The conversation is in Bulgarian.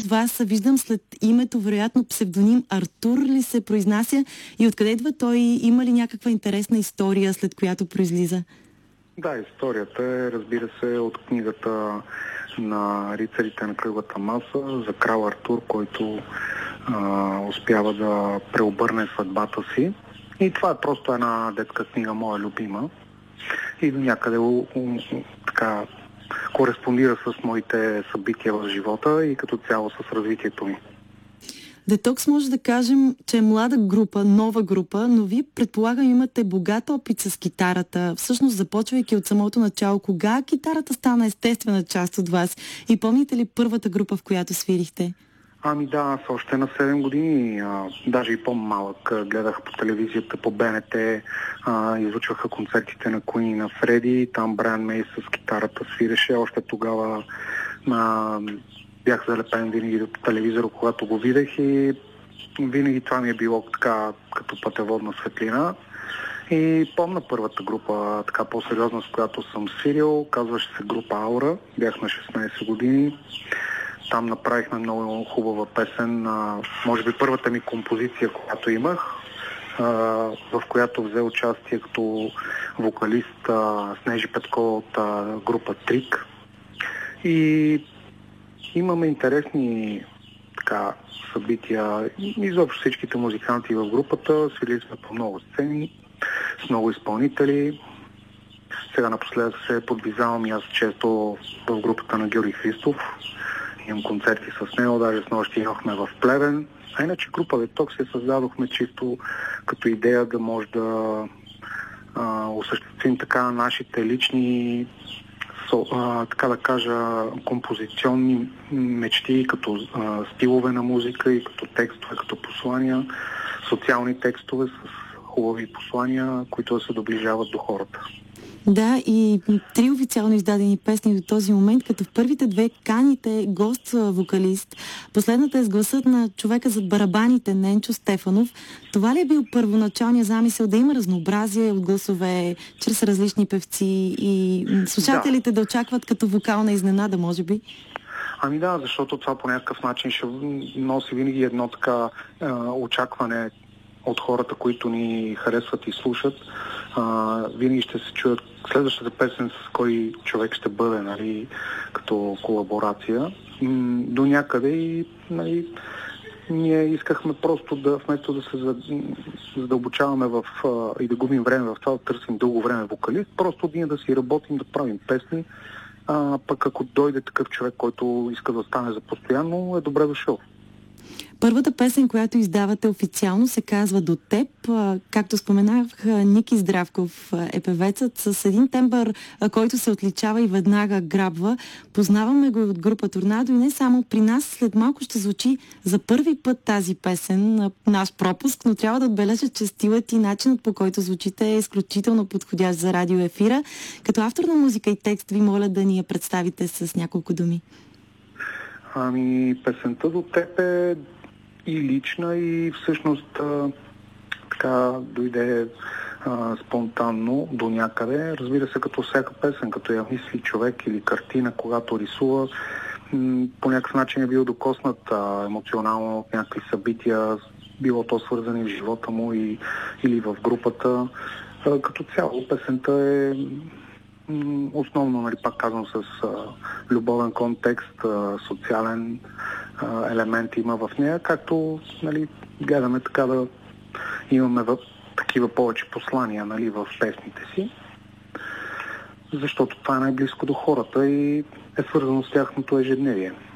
вас. Виждам след името, вероятно псевдоним Артур ли се произнася и откъде идва той? Има ли някаква интересна история, след която произлиза? Да, историята е, разбира се, от книгата на рицарите на кръглата маса за крал Артур, който успява да преобърне съдбата си. И това е просто една детска книга, моя любима. И до някъде така кореспондира с моите събития в живота и като цяло с развитието ми. Детокс може да кажем, че е млада група, нова група, но вие, предполагам, имате богат опит с китарата. Всъщност, започвайки от самото начало, кога китарата стана естествена част от вас? И помните ли първата група, в която свирихте? Ами да, аз още на 7 години, даже и по-малък, гледах по телевизията, по БНТ, излучваха концертите на Queen и на Фреди, там Брайан Мей с китарата свиреше. Още тогава бях залепен винаги до телевизора, когато го видях и винаги това ми е било така като пътеводна светлина. И помня първата група, така по-сериозна, с която съм свирил, казваше се група Аура, бях на 16 години. Там направихме много хубава песен, може би първата ми композиция, която имах, в която взе участие като вокалист Снежи Петкова от група Трик. И имаме интересни събития. Изобщо всичките музиканти в групата свирили сме по много сцени, с много изпълнители. Сега напоследък се подвизавам и аз често в групата на Георги Христов. Имам концерти с него, даже с нощи имахме в Плевен. А иначе група Детокс се създадохме чисто като идея да може да осъществим така нашите лични, така да кажа, композиционни мечти, като стилове на музика и като текстове, като послания, социални текстове с хубави послания, които да се доближават до хората. Да, и 3 официално издадени песни до този момент, като в първите 2 каните гост-вокалист. Последната е с гласът на човека зад барабаните, Ненчо Стефанов. Това ли е бил първоначалният замисъл да има разнообразие от гласове, чрез различни певци и слушателите да очакват като вокална изненада, може би? Ами да, защото това по някакъв начин ще носи винаги едно така очакване от хората, които ни харесват и слушат. Винаги ще се чуят следващата песен с кой човек ще бъде, нали, като колаборация. До някъде и ние искахме просто да, вместо да се задълбочаваме и да губим време в това, да търсим дълго време вокалист, просто ние да си работим, да правим песни, пък ако дойде такъв човек, който иска да стане за постоянно, е добре дошъл. Първата песен, която издавате официално, се казва "До теб". Както споменах, Ники Здравков е певецът с един тембър, който се отличава и веднага грабва. Познаваме го от група Торнадо и не само при нас. След малко ще звучи за първи път тази песен, наш пропуск, но трябва да отбележа, че стилът и начинът, по който звучите, е изключително подходящ за радиоефира. Като автор на музика и текст ви моля да ни я представите с няколко думи. Ами, песента "До теб" е и лична, и всъщност така дойде спонтанно до някъде. Разбира се, като всяка песен, като я мисли човек или картина, когато рисува, по някакъв начин е бил докоснат емоционално от някакви събития, било то свързани в живота му или в групата. Като цяло песента е основно, нали, пак казвам, с любовен контекст, социален елемент има в нея, както, нали, гледаме така да имаме такива повече послания, нали, в песните си, защото това е най-близко до хората и е свързано с тяхното ежедневие.